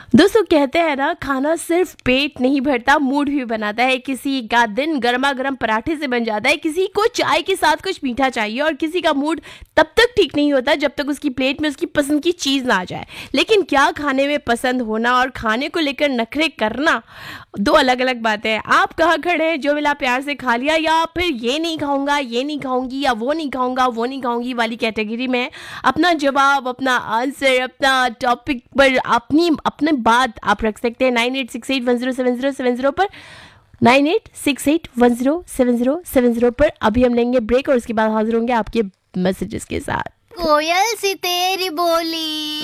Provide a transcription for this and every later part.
दोस्तों कहते हैं ना, खाना सिर्फ पेट नहीं भरता, मूड भी बनाता है। किसी का दिन गर्मा गर्म पराठे से बन जाता है, किसी को चाय के साथ कुछ मीठा चाहिए और किसी का मूड तब तक ठीक नहीं होता जब तक उसकी प्लेट में उसकी पसंद की चीज़ ना आ जाए। लेकिन क्या खाने में पसंद होना और खाने को लेकर नखरे करना दो अलग अलग बातें हैं। आप कहाँ खड़े हैं? जो मिला प्यार से खा लिया, या फिर ये नहीं खाऊंगा, ये नहीं खाऊंगी, या वो नहीं खाऊंगा, वो नहीं खाऊंगी वाली कैटेगरी में? अपना जवाब, अपना आंसर, अपना टॉपिक पर अपनी अपने बात आप रख सकते हैं 9868107070 पर, 9868107070 पर। अभी हम लेंगे ब्रेक और उसके बाद हाजिर होंगे आपके मैसेजेस के साथ। कोयल सी तेरी बोली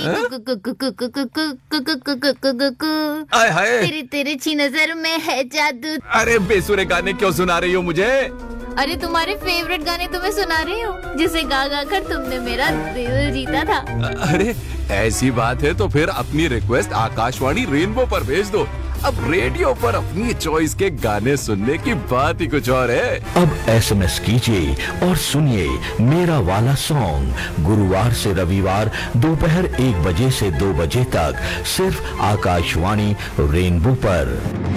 आय हाय। तेरी तिरछी नजर में है जादू। अरे बेसुरे गाने क्यों सुना रही हो मुझे? अरे तुम्हारे फेवरेट गाने तुम्हें सुना रही हूँ, जिसे गा गा कर तुमने मेरा दिल जीता था। अरे ऐसी बात है तो फिर अपनी रिक्वेस्ट आकाशवाणी रेनबो पर भेज दो। अब रेडियो पर अपनी चॉइस के गाने सुनने की बात ही कुछ और है। अब एसएमएस कीजिए और सुनिए मेरा वाला सॉन्ग गुरुवार से रविवार दोपहर 1 बजे से 2 बजे तक सिर्फ आकाशवाणी रेनबो पर।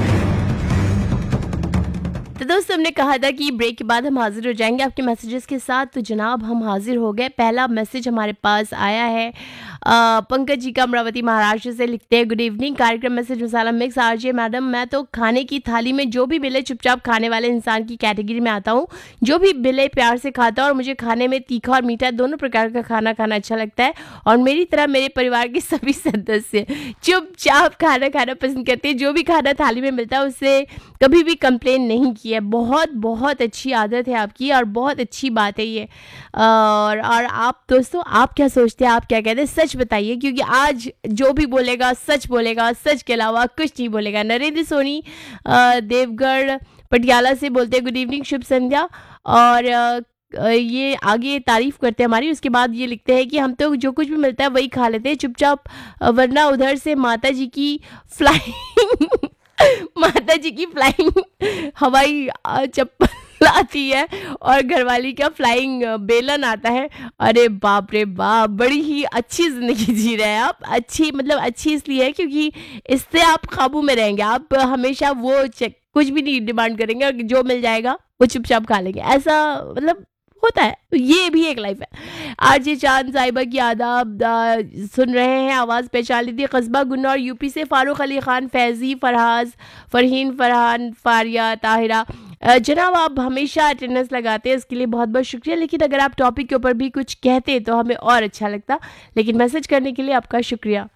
तो दोस्तों हमने कहा था कि ब्रेक के बाद हम हाजिर हो जाएंगे आपके मैसेजेस के साथ। तो जनाब हम हाजिर हो गए। पहला मैसेज हमारे पास आया है पंकज जी का, अमरावती महाराष्ट्र से। लिखते हैं, गुड इवनिंग, कार्यक्रम मैसेज मसाला मिक्स आरजे मैडम। मैं तो खाने की थाली में जो भी मिले चुपचाप खाने वाले इंसान की कैटेगरी में आता हूँ। जो भी मिले प्यार से खाता हूँ और मुझे खाने में तीखा और मीठा दोनों प्रकार का खाना खाना अच्छा लगता है। और मेरी तरह मेरे परिवार के सभी सदस्य चुपचाप खाना खाना पसंद करते हैं। जो भी खाना थाली में मिलता है उससे कभी भी कंप्लेन नहीं की है। बहुत बहुत अच्छी आदत है आपकी और बहुत अच्छी बात है ये। और आप दोस्तों, आप क्या सोचते हैं, आप क्या कहते हैं, सच बताइए, क्योंकि आज जो भी बोलेगा सच बोलेगा, सच के अलावा कुछ नहीं बोलेगा। नरेंद्र सोनी देवगढ़ पटियाला से बोलते हैं, गुड इवनिंग, शुभ संध्या। और ये आगे तारीफ करते हैं हमारी। उसके बाद ये लिखते हैं कि हम तो जो कुछ भी मिलता है वही खा लेते हैं चुपचाप, वरना उधर से माता जी की फ्लाइंग माता जी की फ्लाइंग हवाई चप्पल आती है और घरवाली का फ्लाइंग बेलन आता है। अरे बाप रे बाप, बड़ी ही अच्छी जिंदगी जी रहे हैं आप। अच्छी मतलब अच्छी इसलिए है क्योंकि इससे आप काबू में रहेंगे। आप हमेशा वो कुछ भी नहीं डिमांड करेंगे और जो मिल जाएगा वो चुपचाप खा लेंगे। ऐसा मतलब होता है, ये भी एक लाइफ है। आरजे चांद साहिबा की आदाब सुन रहे हैं, आवाज़ पहचान लीजिए। कस्बा गुन्नौर यूपी से फारूक अली खान, फैजी, फरहाज, फरहीन, फरहान, फारिया, ताहिरा। जनाब आप हमेशा अटेंडेंस लगाते हैं, इसके लिए बहुत बहुत शुक्रिया। लेकिन अगर आप टॉपिक के ऊपर भी कुछ कहते तो हमें और अच्छा लगता। लेकिन मैसेज करने के लिए आपका शुक्रिया।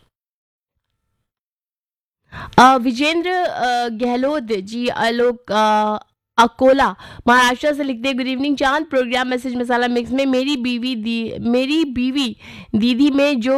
विजेंद्र गहलोत जी आलोक अकोला महाराष्ट्र से लिखते हैं, गुड इवनिंग चांद, प्रोग्राम मैसेज मसाला मिक्स में मेरी बीवी दीदी में जो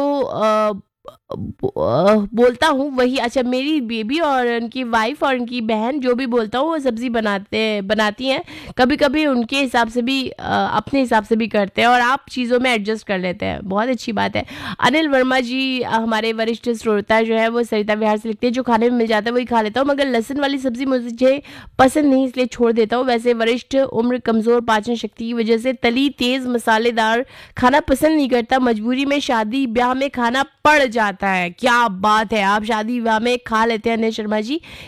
बोलता हूँ वही, अच्छा मेरी बेबी और उनकी वाइफ और उनकी बहन जो भी बोलता हूँ वो सब्जी बनाती हैं। कभी कभी उनके हिसाब से भी अपने हिसाब से भी करते हैं और आप चीज़ों में एडजस्ट कर लेते हैं। बहुत अच्छी बात है। अनिल वर्मा जी हमारे वरिष्ठ श्रोता जो है वो सरिता विहार से लिखते हैं, जो खाने में मिल जाता है वही खा लेता हूँ, मगर लहसुन वाली सब्जी मुझे पसंद नहीं इसलिए छोड़ देता हूँ। वैसे वरिष्ठ उम्र, कमज़ोर पाचन शक्ति की वजह से तली तेज़ मसालेदार खाना पसंद नहीं करता। मजबूरी में शादी ब्याह में खाना पड़ जाता है। क्या बात है, आप शादी विवाह में खा लेते हैं अनिल शर्मा जी।